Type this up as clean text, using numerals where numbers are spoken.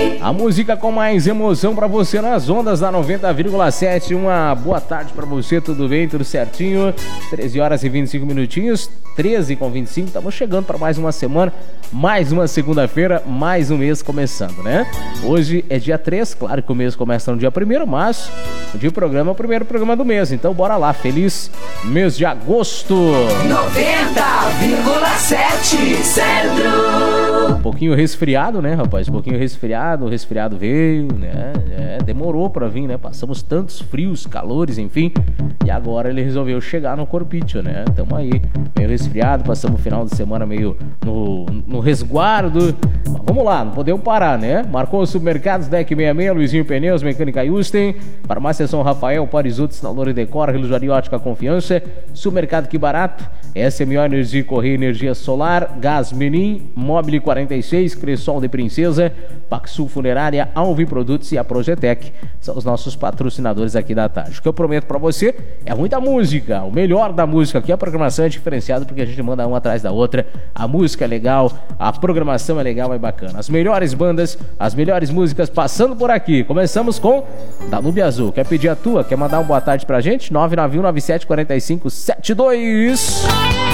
A música com mais emoção pra você nas ondas da 90,7. Uma boa tarde pra você, tudo bem? Tudo certinho? 13 horas e 25 minutinhos, 13h25. Estamos chegando pra mais uma semana, mais uma segunda-feira, mais um mês começando, né? Hoje é dia 3, claro que o mês começa no dia 1º, mas o dia programa é o primeiro programa do mês. Então bora lá, feliz mês de agosto. 90,7 Centro. Um pouquinho resfriado, né, rapaz? Um pouquinho resfriado, o resfriado veio, né? Demorou pra vir, né? Passamos tantos frios, calores, enfim. E agora ele resolveu chegar no corpício, né? Tamo aí, meio resfriado, passamos o final de semana meio no resguardo. Mas vamos lá, não podemos parar, né? Marcou os supermercados, Deck 66, Luizinho Pneus, Mecânica Yusten, Farmácia São Rafael, Parizuto, Sinalor e Decor, Relojaria Ótica Confiança, Supermercado Que Barato, SMO Energia Correia Energia Solar, Gás Menin, Mobile 46, Cressol de Princesa, Paxul Funerária, Alvi Produtos e a Projetec. São os nossos patrocinadores aqui da tarde. O que eu prometo pra você é muita música, o melhor da música aqui. A programação é diferenciada porque a gente manda uma atrás da outra. A música é legal, a programação é legal, é bacana. As melhores bandas, as melhores músicas passando por aqui. Começamos com Danúbio Azul. Quer pedir a tua? Quer mandar uma boa tarde pra gente? 991974572.